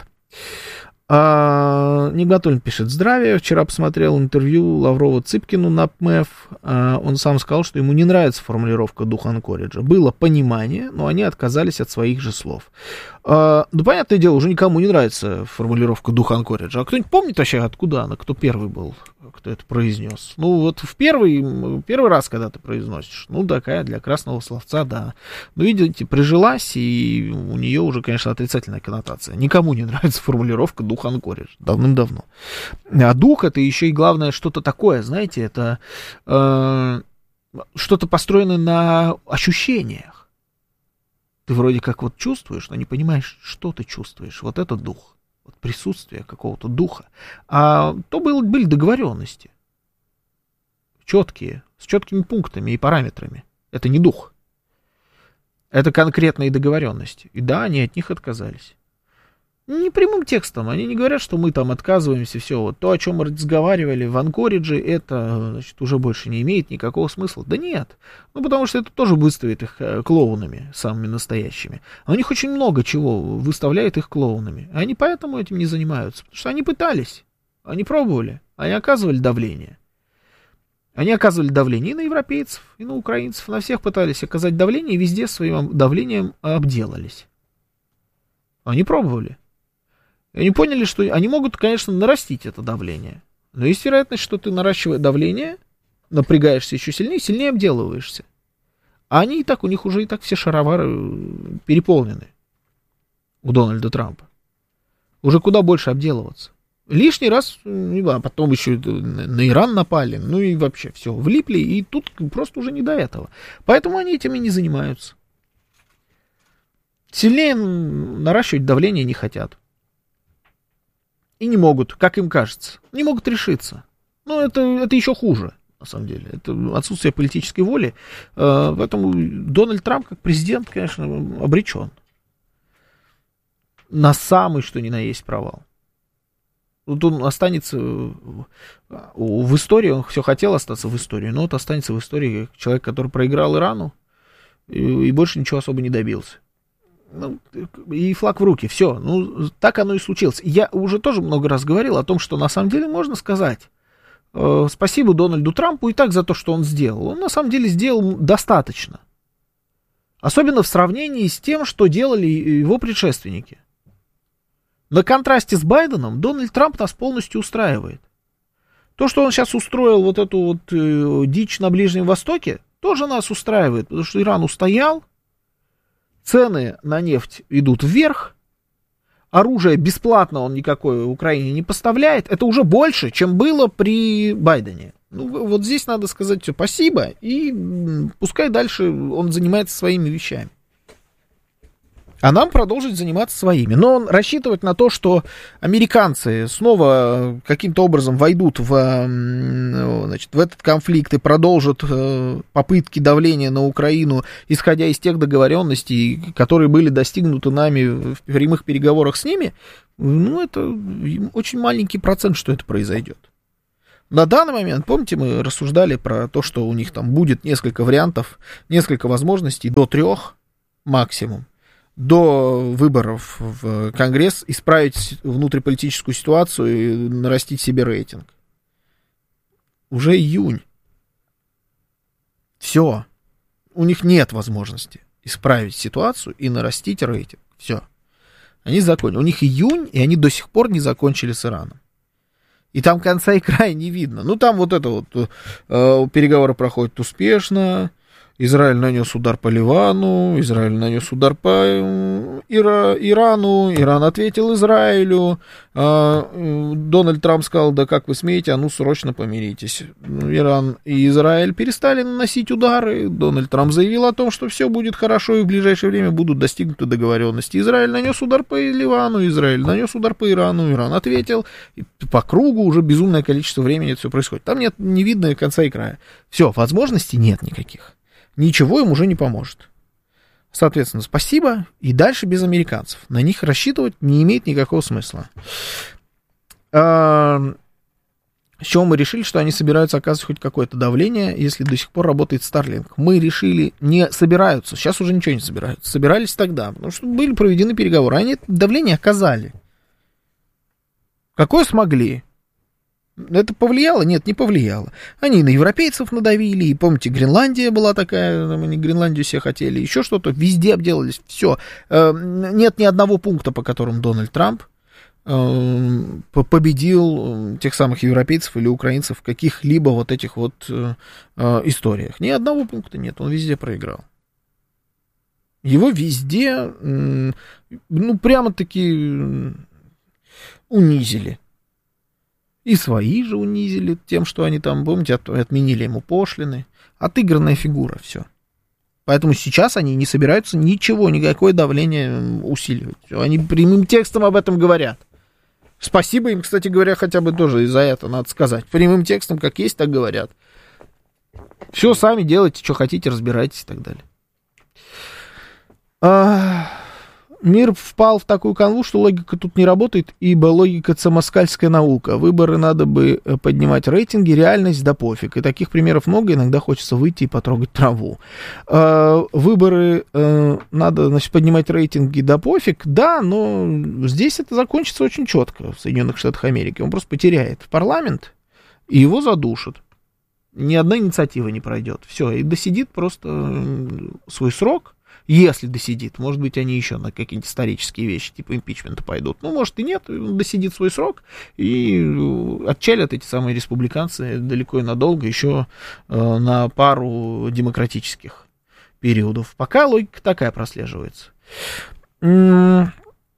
А, Нигматуллин пишет: здравия, вчера посмотрел интервью Лаврова Цыпкину на ПМЭФ, а, он сам сказал, что ему не нравится формулировка дух Анкориджа. Было понимание, но они отказались от своих же слов. А, да, понятное дело, уже никому не нравится формулировка дух Анкориджа. А кто-нибудь помнит вообще, откуда она, кто первый был, кто это произнес? Ну, вот в первый, первый раз, когда ты произносишь, ну, такая для красного словца, да. Но, видите, прижилась, и у нее уже, конечно, отрицательная коннотация. Никому не нравится формулировка дух Анкоридж, давным-давно. А дух — это еще и, главное, что-то такое, знаете, это э, что-то построенное на ощущениях. Ты вроде как вот чувствуешь, но не понимаешь, что ты чувствуешь. Вот это дух. Вот присутствие какого-то духа. А то было, были договоренности. Четкие, с четкими пунктами и параметрами. Это не дух. Это конкретные договоренности. И да, они от них отказались. Не прямым текстом. Они не говорят, что мы там отказываемся, все. Вот то, о чем мы разговаривали в Анкоридже, это, значит, уже больше не имеет никакого смысла. Да нет. Ну, потому что это тоже выставит их клоунами, самыми настоящими. А у них очень много чего выставляет их клоунами. Они поэтому этим не занимаются. Потому что они пытались. Они пробовали. Они оказывали давление. Они оказывали давление и на европейцев, и на украинцев. На всех пытались оказать давление, и везде своим давлением обделались. Они пробовали. И они поняли, что они могут, конечно, нарастить это давление. Но есть вероятность, что ты, наращивая давление, напрягаешься еще сильнее, сильнее обделываешься. А они и так, у них уже и так все шаровары переполнены. У Дональда Трампа. Уже куда больше обделываться. Лишний раз, а потом еще на Иран напали, ну и вообще все, влипли, и тут просто уже не до этого. Поэтому они этим и не занимаются. Сильнее наращивать давление не хотят. И не могут, как им кажется. Не могут решиться. Ну, это, это еще хуже, на самом деле. Это отсутствие политической воли. Поэтому Дональд Трамп, как президент, конечно, обречен на самый, что ни на есть, провал. Вот он останется в истории, он все хотел остаться в истории, но вот останется в истории как человек, который проиграл Ирану и, и больше ничего особо не добился. Ну, и флаг в руки, все, ну, так оно и случилось. Я уже тоже много раз говорил о том, что на самом деле можно сказать э, спасибо Дональду Трампу и так за то, что он сделал. Он на самом деле сделал достаточно. Особенно в сравнении с тем, что делали его предшественники. На контрасте с Байденом Дональд Трамп нас полностью устраивает. То, что он сейчас устроил вот эту вот э, дичь на Ближнем Востоке, тоже нас устраивает, потому что Иран устоял, цены на нефть идут вверх, оружие бесплатно он никакое Украине не поставляет, это уже больше, чем было при Байдене. Ну, вот здесь надо сказать все спасибо, и пускай дальше он занимается своими вещами. А нам продолжить заниматься своими. Но рассчитывать на то, что американцы снова каким-то образом войдут в, значит, в этот конфликт и продолжат попытки давления на Украину, исходя из тех договоренностей, которые были достигнуты нами в прямых переговорах с ними, ну, это очень маленький процент, что это произойдет. На данный момент, помните, мы рассуждали про то, что у них там будет несколько вариантов, несколько возможностей, до трех максимум, до выборов в Конгресс исправить внутриполитическую ситуацию и нарастить себе рейтинг. Уже июнь. Все. У них нет возможности исправить ситуацию и нарастить рейтинг. Все. Они закончили. У них июнь, и они до сих пор не закончили с Ираном. И там конца и края не видно. Ну, там вот это вот, э, переговоры проходят успешно, Израиль нанес удар по Ливану, Израиль нанес удар по Ира, Ирану, Иран ответил Израилю, э, Дональд Трамп сказал, да как вы смеете, а ну срочно помиритесь. Иран и Израиль перестали наносить удары, Дональд Трамп заявил о том, что все будет хорошо и в ближайшее время будут достигнуты договоренности. Израиль нанес удар по Ливану, Израиль нанес удар по Ирану, Иран ответил, и по кругу уже безумное количество времени это все происходит. Там нет, не видно конца и края. Все, возможностей нет никаких. Ничего им уже не поможет. Соответственно, спасибо, и дальше без американцев. На них рассчитывать не имеет никакого смысла. А, с чего мы решили, что они собираются оказывать хоть какое-то давление, если до сих пор работает Starlink? Мы решили, не собираются, сейчас уже ничего не собираются. Собирались тогда, потому что были проведены переговоры. Они это давление оказали. Какое смогли? Это повлияло? Нет, не повлияло. Они на европейцев надавили, и помните, Гренландия была такая, они Гренландию все хотели, еще что-то, везде обделались, все. Нет ни одного пункта, по которым Дональд Трамп победил тех самых европейцев или украинцев в каких-либо вот этих вот историях. Ни одного пункта нет, он везде проиграл. Его везде, ну, прямо-таки унизили. И свои же унизили тем, что они там, помните, отменили ему пошлины. Отыгранная фигура, все. Поэтому сейчас они не собираются ничего, никакое давление усиливать. Они прямым текстом об этом говорят. Спасибо им, кстати говоря, хотя бы тоже и за это, надо сказать. Прямым текстом, как есть, так говорят. Все сами делайте, что хотите, разбирайтесь и так далее. А... Мир впал в такую канву, что логика тут не работает, ибо логика — это самоскальская наука. Выборы надо бы поднимать рейтинги, реальность да пофиг. И таких примеров много, иногда хочется выйти и потрогать траву. Выборы надо, значит, поднимать рейтинги да пофиг, да, но здесь это закончится очень четко в Соединенных Штатах Америки. Он просто потеряет парламент, и его задушат. Ни одна инициатива не пройдет. Все, и досидит просто свой срок. Если досидит, может быть, они еще на какие-нибудь исторические вещи, типа импичмента пойдут. Ну, может, и нет, досидит свой срок, и отчалят эти самые республиканцы далеко и надолго, еще э, на пару демократических периодов. Пока логика такая прослеживается. М-м-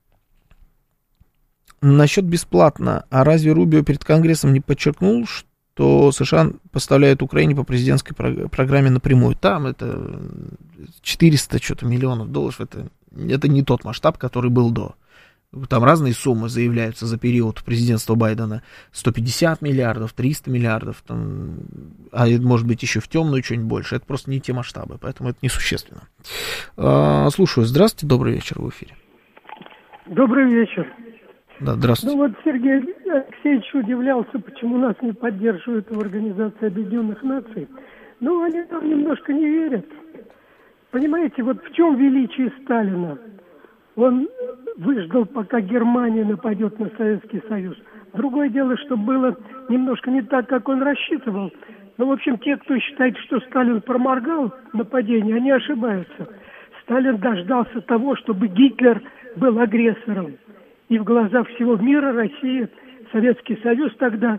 насчет бесплатно. А разве Рубио перед Конгрессом не подчеркнул, что то США поставляют Украине по президентской программе напрямую? Там это четыреста что-то миллионов долларов, это, это не тот масштаб, который был до. Там разные суммы заявляются за период президентства Байдена. сто пятьдесят миллиардов, триста миллиардов, там, а может быть еще в темную что-нибудь больше. Это просто не те масштабы, поэтому это несущественно. А, слушаю, здравствуйте, добрый вечер, в эфире. Добрый вечер. Да, здравствуйте. Ну вот Сергей Алексеевич удивлялся, почему нас не поддерживают в Организации Объединенных Наций. Ну, они там немножко не верят. Понимаете, вот в чем величие Сталина? Он выждал, пока Германия нападет на Советский Союз. Другое дело, что было немножко не так, как он рассчитывал. Но, в общем, те, кто считает, что Сталин проморгал нападение, они ошибаются. Сталин дождался того, чтобы Гитлер был агрессором. И в глазах всего мира Россия, Советский Союз тогда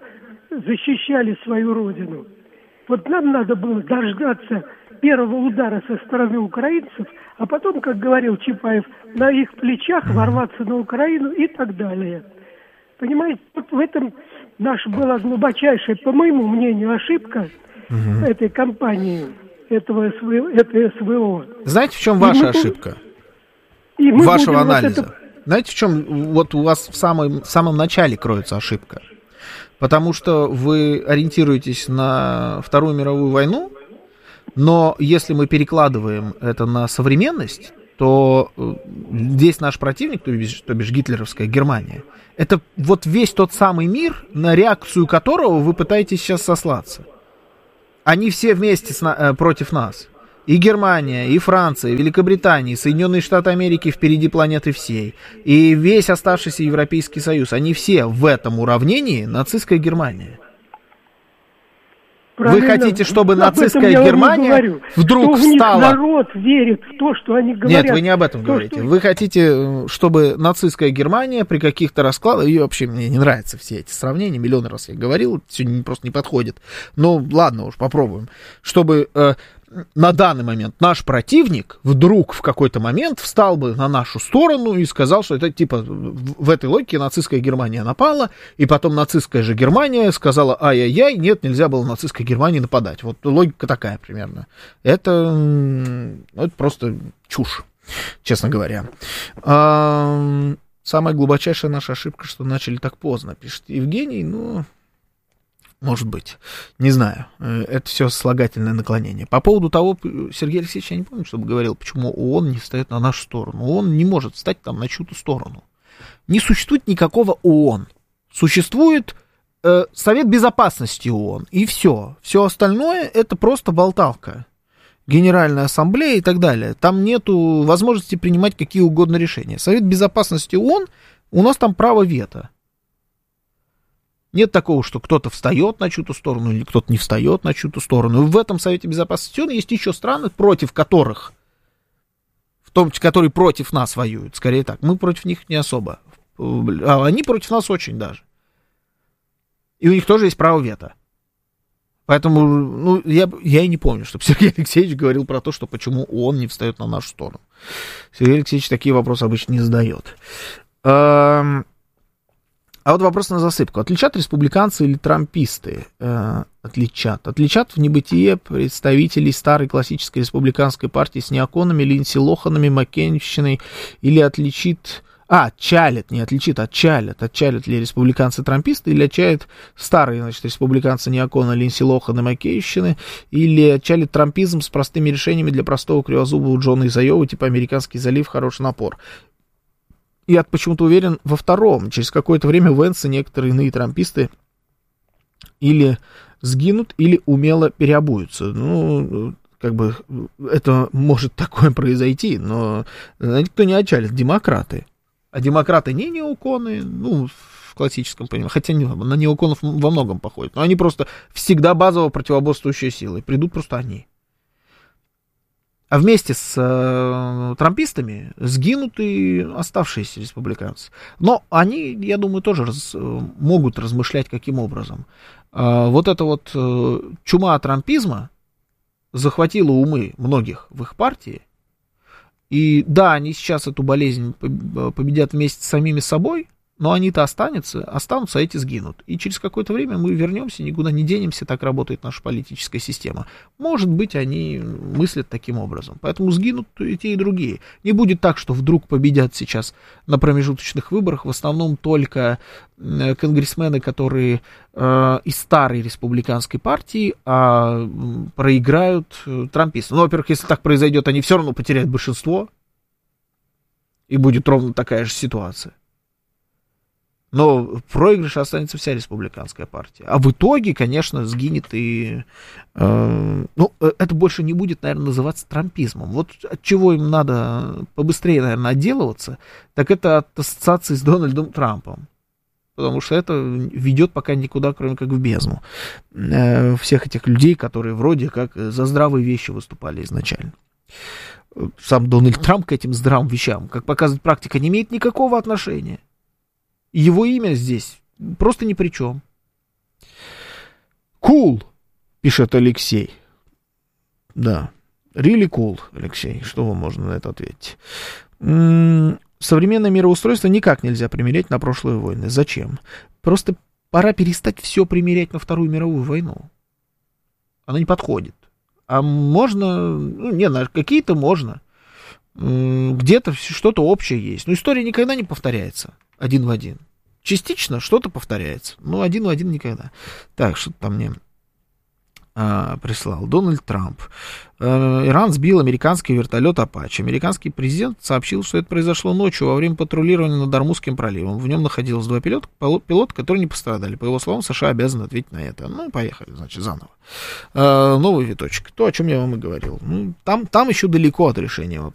защищали свою родину. Вот нам надо было дождаться первого удара со стороны украинцев, а потом, как говорил Чапаев, на их плечах ворваться на Украину и так далее. Понимаете, вот в этом наша была глубочайшая, по моему мнению, ошибка угу. этой кампании, этого СВО, этой СВО. Знаете, в чем ваша мы, ошибка? И мы вашего анализа? Вот это... Знаете, в чем вот у вас в самом, в самом начале кроется ошибка? Потому что вы ориентируетесь на Вторую мировую войну, но если мы перекладываем это на современность, то здесь наш противник, то бишь, то бишь гитлеровская Германия, это вот весь тот самый мир, на реакцию которого вы пытаетесь сейчас сослаться. Они все вместе с на, против нас. И Германия, и Франция, и Великобритания, и Соединенные Штаты Америки впереди планеты всей. И весь оставшийся Европейский Союз. Они все в этом уравнении нацистская Германия. Правильно. Вы хотите, чтобы нацистская Германия вдруг что встала... В них народ верит в то, что они говорят. Нет, вы не об этом то, говорите. Что... Вы хотите, чтобы нацистская Германия при каких-то раскладах... И вообще мне не нравятся все эти сравнения. Миллион раз я говорил, сегодня просто не подходит. Ну, ладно уж, попробуем. Чтобы... Э, на данный момент наш противник вдруг в какой-то момент встал бы на нашу сторону и сказал, что это типа в этой логике нацистская Германия напала, и потом нацистская же Германия сказала ай-яй-яй, нет, нельзя было нацистской Германии нападать. Вот логика такая примерно. Это, ну, это просто чушь, честно говоря. А, самая глубочайшая наша ошибка, что начали так поздно, пишет Евгений, ну... Может быть. Не знаю. Это все слагательное наклонение. По поводу того, Сергей Алексеевич, я не помню, чтобы говорил, почему ООН не встает на нашу сторону. ООН не может встать там на чью-то сторону. Не существует никакого ООН. Существует э, Совет Безопасности ООН. И все. Все остальное это просто болталка. Генеральная ассамблея и так далее. Там нету возможности принимать какие угодно решения. Совет Безопасности ООН, у нас там право вето. Нет такого, что кто-то встает на чью-то сторону или кто-то не встает на чью-то сторону. И в этом Совете Безопасности ООН есть еще страны, против которых, в том числе, которые против нас воюют, скорее так. Мы против них не особо. А они против нас очень даже. И у них тоже есть право вето. Поэтому, ну, я, я и не помню, чтобы Сергей Алексеевич говорил про то, что почему ООН не встает на нашу сторону. Сергей Алексеевич такие вопросы обычно не задает. А вот вопрос на засыпку. Отличат республиканцы или трамписты? Э, отличат. Отличат в небытие представителей старой классической республиканской партии с неоконами, Линдси Лоханами, Маккейнщиной, или отличит... А, отчалят, не отличит, отчалят. Отчалят ли республиканцы-трамписты, или отчалят старые, значит, республиканцы неокона, Линдси Лохана, Маккейнщины, или отчалят трампизм с простыми решениями для простого кривозубого Джона из Айовы, типа американский залив, хороший напор. Я почему-то уверен во втором. Через какое-то время Венс и некоторые иные трамписты или сгинут, или умело переобуются. Ну, как бы, это может такое произойти, но, знаете, кто не отчалит? Демократы. А демократы не неоконы, ну, в классическом понимании, хотя не, на неоконов во многом походят, но они просто всегда базово противоборствующие силы. Придут просто они. А вместе с э, трампистами сгинут и оставшиеся республиканцы. Но они, я думаю, тоже раз, могут размышлять, каким образом. Э, вот эта вот э, чума трампизма захватила умы многих в их партии. И да, они сейчас эту болезнь победят вместе с самими собой, но они-то останутся, останутся, а эти сгинут. И через какое-то время мы вернемся, никуда не денемся, так работает наша политическая система. Может быть, они мыслят таким образом. Поэтому сгинут и те, и другие. Не будет так, что вдруг победят сейчас на промежуточных выборах в основном только конгрессмены, которые э, из старой республиканской партии, а проиграют трамписты. Ну, во-первых, если так произойдет, они все равно потеряют большинство, и будет ровно такая же ситуация. Но в проигрыше останется вся республиканская партия. А в итоге, конечно, сгинет и... Э, ну, это больше не будет, наверное, называться трампизмом. Вот от чего им надо побыстрее, наверное, отделываться, так это от ассоциации с Дональдом Трампом. Потому что это ведет пока никуда, кроме как в бездну. Э, всех этих людей, которые вроде как за здравые вещи выступали изначально. Сам Дональд Трамп к этим здравым вещам, как показывает практика, не имеет никакого отношения. Его имя здесь просто ни при чем. Cool, пишет Алексей. Да, really cool, Алексей. Что вам можно на это ответить? М-м, современное мироустройство никак нельзя примерять на прошлые войны. Зачем? Просто пора перестать все примерять на Вторую мировую войну. Она не подходит. А можно, ну, не, на какие-то можно. М-м, где-то что-то общее есть. Но история никогда не повторяется один в один. Частично что-то повторяется, но один в один никогда. Так, что-то там мне а, прислал. Дональд Трамп. А, Иран сбил американский вертолет «Апачи». Американский президент сообщил, что это произошло ночью во время патрулирования над Ормузским проливом. В нем находилось два пилота, пилота, которые не пострадали. По его словам, США обязаны ответить на это. Ну, поехали, значит, заново. А, новый виточек. То, о чем я вам и говорил. Ну, там, там еще далеко от решения вопроса.